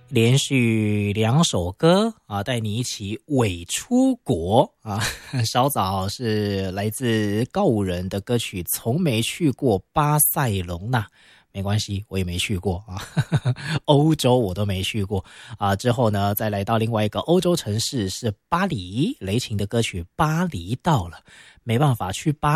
连续2首歌啊，带你一起伪出国啊。稍早是来自告五人的歌曲《从没去过巴塞隆纳》，没关系，我也没去过啊，欧洲我都没去过啊。之后呢，再来到另外一个欧洲城市是巴黎，雷霆的歌曲《巴黎到了》，没办法去巴